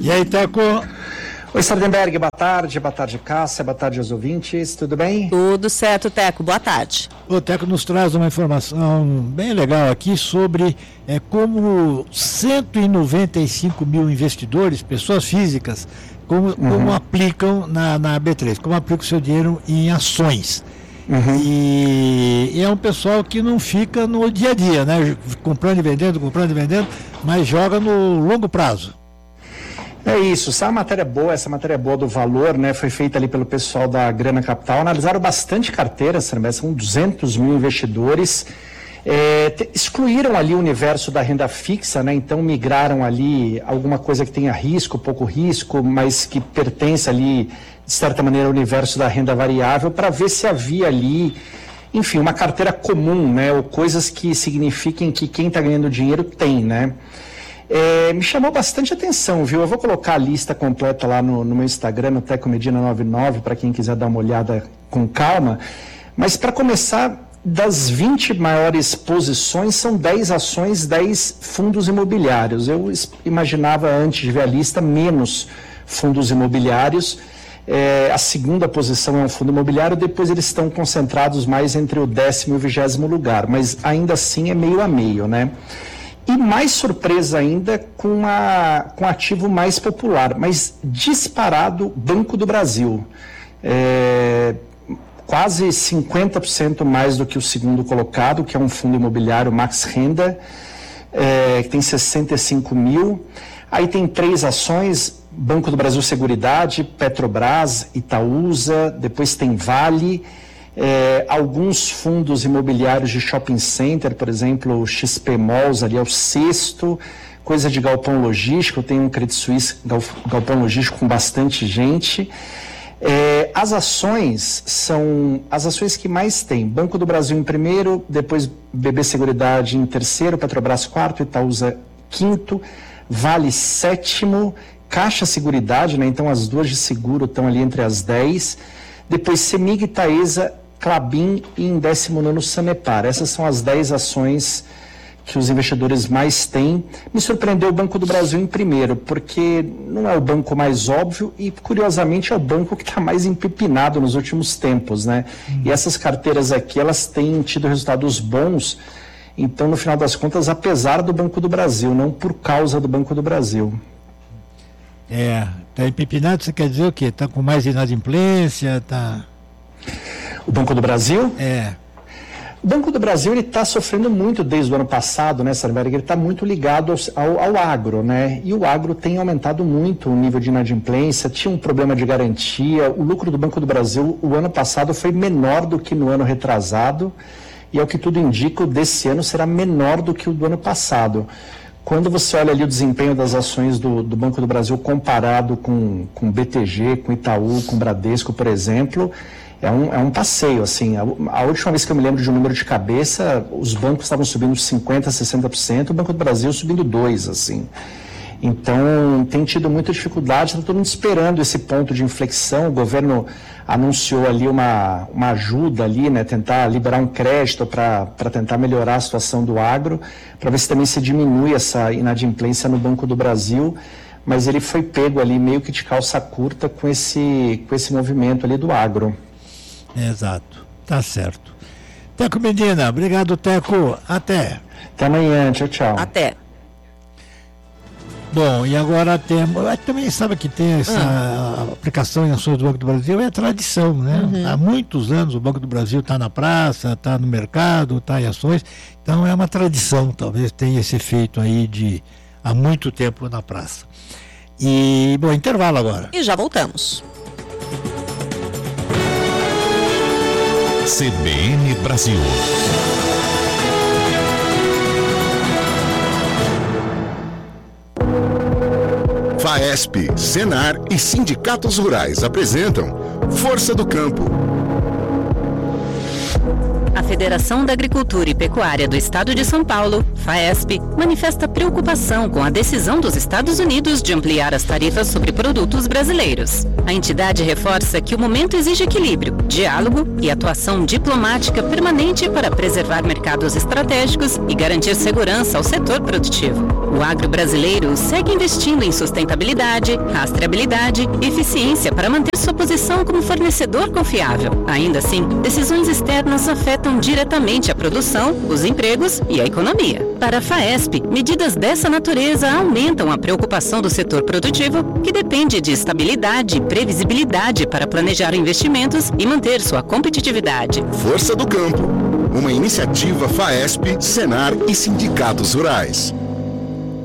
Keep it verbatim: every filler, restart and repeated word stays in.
E aí, Teco? Oi, Sardenberg, boa tarde, boa tarde, Cássia, boa tarde aos ouvintes, tudo bem? Tudo certo, Teco, boa tarde. O Teco nos traz uma informação bem legal aqui sobre é, como cento e noventa e cinco mil investidores, pessoas físicas, como, uhum. como aplicam na, na B três, como aplicam o seu dinheiro em ações. Uhum. E, e é um pessoal que não fica no dia a dia, né? Comprando e vendendo, comprando e vendendo, mas joga no longo prazo. É isso, essa matéria boa, essa matéria boa do valor, né, foi feita ali pelo pessoal da Grana Capital, analisaram bastante carteiras, são duzentos mil investidores, é, te, excluíram ali o universo da renda fixa, né, então migraram ali alguma coisa que tenha risco, pouco risco, mas que pertence ali, de certa maneira, ao universo da renda variável, para ver se havia ali, enfim, uma carteira comum, né, ou coisas que signifiquem que quem está ganhando dinheiro tem, né. É, me chamou bastante atenção, viu? Eu vou colocar a lista completa lá no, no meu Instagram, no Teco Medina noventa e nove, para quem quiser dar uma olhada com calma. Mas para começar, das vinte maiores posições, são dez ações, dez fundos imobiliários. Eu imaginava, antes de ver a lista, menos fundos imobiliários. É, a segunda posição é um fundo imobiliário, depois eles estão concentrados mais entre o décimo e o vigésimo lugar, mas ainda assim é meio a meio, né? E mais surpresa ainda com, a, com ativo mais popular, mas disparado, Banco do Brasil. É, quase cinquenta por cento mais do que o segundo colocado, que é um fundo imobiliário Max Renda, é, que tem sessenta e cinco mil. Aí tem três ações, Banco do Brasil Seguridade, Petrobras, Itaúsa, depois tem Vale. É, alguns fundos imobiliários de shopping center, por exemplo, o X P Malls ali é o sexto, coisa de galpão logístico, tem um Credit Suisse galpão logístico com bastante gente. É, as ações são as ações que mais tem, Banco do Brasil em primeiro, depois B B Seguridade em terceiro, Petrobras quarto, Itaúsa quinto, Vale sétimo, Caixa Seguridade, né? Então as duas de seguro estão ali entre as dez, depois Semig e Taesa, Klabin e em décimo nono Sanepar. Essas são as dez ações que os investidores mais têm. Me surpreendeu o Banco do Brasil em primeiro, porque não é o banco mais óbvio e, curiosamente, é o banco que está mais empipinado nos últimos tempos, né? Hum. E essas carteiras aqui, elas têm tido resultados bons, então, no final das contas, apesar do Banco do Brasil, não por causa do Banco do Brasil. É, está empipinado, você quer dizer o quê? Está com mais inadimplência, está... O Banco do Brasil? É. O Banco do Brasil ele está sofrendo muito desde o ano passado, né, Sardenberg? Ele está muito ligado ao, ao agro, né? E o agro tem aumentado muito o nível de inadimplência, tinha um problema de garantia. O lucro do Banco do Brasil o ano passado foi menor do que no ano retrasado, e ao que tudo indica, o desse ano será menor do que o do ano passado. Quando você olha ali o desempenho das ações do, do Banco do Brasil comparado com, com B T G, com Itaú, com Bradesco, por exemplo, é um, é um passeio, assim. A, a última vez que eu me lembro de um número de cabeça, os bancos estavam subindo cinquenta por cento, sessenta por cento, o Banco do Brasil subindo dois por cento, assim. Então, tem tido muita dificuldade, está todo mundo esperando esse ponto de inflexão. O governo anunciou ali uma, uma ajuda ali, né, tentar liberar um crédito para tentar melhorar a situação do agro, para ver se também se diminui essa inadimplência no Banco do Brasil, mas ele foi pego ali meio que de calça curta com esse, com esse movimento ali do agro. Exato, tá certo. Teco Medina, obrigado, Teco, até. Até amanhã, tchau, tchau. Até. Bom, e agora temos, também sabe que tem essa uhum. aplicação em ações do Banco do Brasil, é tradição, né? Uhum. Há muitos anos o Banco do Brasil está na praça, está no mercado, está em ações, então é uma tradição, talvez tenha esse efeito aí de há muito tempo na praça. E, bom, intervalo agora. E já voltamos. C B N Brasil. FAESP, Senar e sindicatos rurais apresentam Força do Campo. A Federação da Agricultura e Pecuária do Estado de São Paulo, FAESP, manifesta preocupação com a decisão dos Estados Unidos de ampliar as tarifas sobre produtos brasileiros. A entidade reforça que o momento exige equilíbrio, diálogo e atuação diplomática permanente para preservar mercados estratégicos e garantir segurança ao setor produtivo. O agro brasileiro segue investindo em sustentabilidade, rastreabilidade e eficiência para manter sua posição como fornecedor confiável. Ainda assim, decisões externas afetam diretamente a produção, os empregos e a economia. Para a FAESP, medidas dessa natureza aumentam a preocupação do setor produtivo, que depende de estabilidade e previsibilidade para planejar investimentos e manter sua competitividade. Força do Campo, uma iniciativa FAESP, Senar e sindicatos rurais.